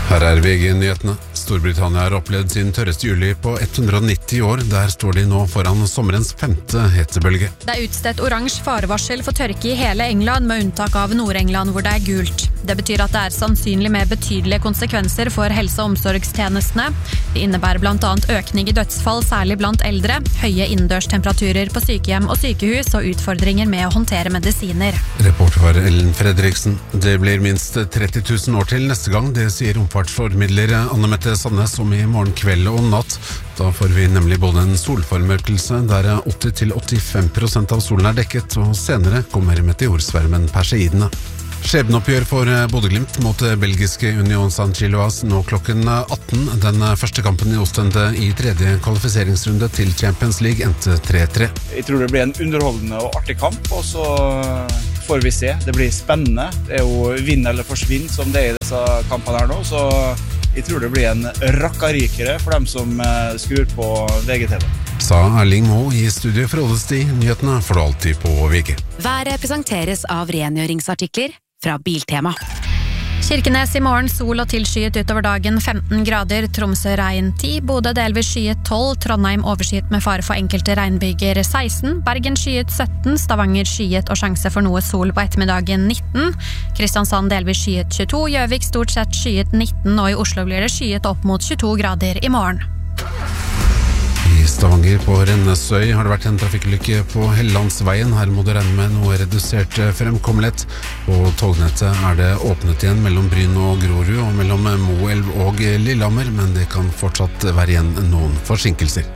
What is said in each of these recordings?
Her VG-nyhetene. Storbritannia har opplevd sin tørreste juli på 190 år. Der står de nå foran sommerens 5. hetebølge. Det utstedt oransje farevarsel for tørke I hele England, med unntak av Nord-England hvor det gult. Det betyr at det sannsynlig med betydelige konsekvenser for helse- og omsorgstjenestene. Det innebærer blant annet økning I dødsfall, særlig blant eldre, høye innendørstemperaturer på sykehjem og sykehus og utfordringer med å håndtere medisiner. Reporter var Ellen Fredriksen. Det blir minst 30 000 år til neste gang, det sier romfartsformidler Anne Mette Sandnes om I morgen kveld og natt. Da får vi nemlig både en solformørkelse der 80-85% av solen dekket, og senere kommer meteorsvermen Perseidene. Skjebneoppgjør for Bodø/Glimt mot belgiske Union Saint-Gilloise nå klokken 18. Den første kampen I Ostende I tredje kvalifiseringsrunde til Champions League endte 3-3. Jeg tror det blir en underholdende og artig kamp, og så får vi se. Det blir spennende. Det jo vinn eller forsvinn som det I disse kampene her nå, så jeg tror det blir en rakkarikere for dem som skrur på VGTV. Sa Erling Moe I studiet for Oddestid. Nyhetene får du alltid på VG. Været presenteres av rengjøringsartikler fra Biltema. Kirkenes I morgen, sol og tilskyet utover dagen 15 grader, Tromsø regn 10, Bodø delvis skyet 12, Trondheim overskyet med fare for enkelte regnbyger 16, Bergen skyet 17, Stavanger skyet og sjanse for noe sol på ettermiddagen 19, Kristiansand delvis skyet 22, Gjøvik stort sett skyet 19, og I Oslo blir det skyet opp mot 22 grader I morgen. I Stavanger på Rennesøy har det vært en trafikkulykke på Hellandsveien. Her må du regne med noe redusert fremkommelighet. På tognettet det åpnet igjen mellom Bryn og Grorud og mellom Moelv og Lillehammer, men det kan fortsatt være igjen noen forsinkelser.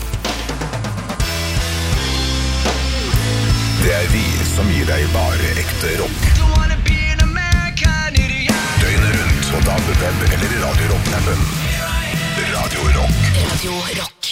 Det vi som gir deg bare ekte rock. Døgnet rundt på DAB, web eller Radio Rock-appen. Radio Rock. Radio Rock.